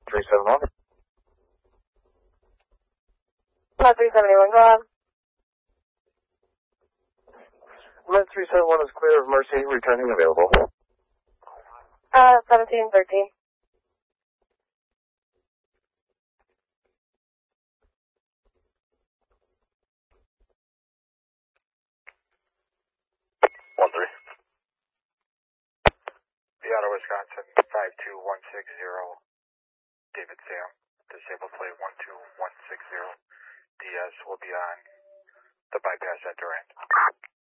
371. 371, go ahead. Med 371 is clear of Mercy, returning available. 1713. 13. Seattle, Wisconsin, 52160, David Sam, disabled plate 12160, DS will be on the bypass at Durant.